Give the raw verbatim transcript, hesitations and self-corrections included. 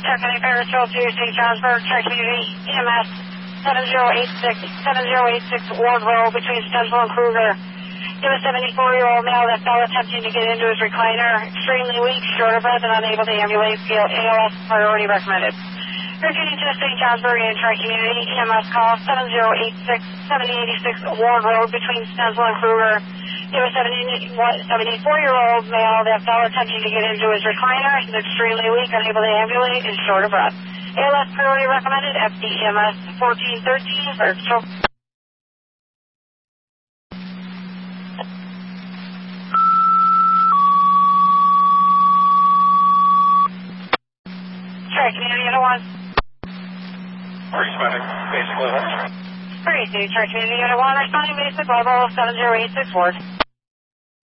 Check-in Paris Trail to Saint Johnsburg, Tri-Community, E M S seven zero eight six, seven zero eight six Ward Road between Stensville and Kruger. He was a seventy-four-year-old male that fell attempting to get into his recliner, extremely weak, short of breath, and unable to ambulate. A L S priority recommended. Returning to Saint Johnsburg and Tri-Community, E M S call seven zero eight six, seven eight six Ward Road between Stensville and Kruger. He was a seventy-four-year-old male that fell attempting to get into his recliner. He's extremely weak, unable to ambulate, and short of breath. A L S priority recommended. F D E M S fourteen thirteen. Virtual. Tri-Community, Unit one. Responding, basic level. Three, Tri-Community, Unit one. Responding basic level seven zero eight six Ward.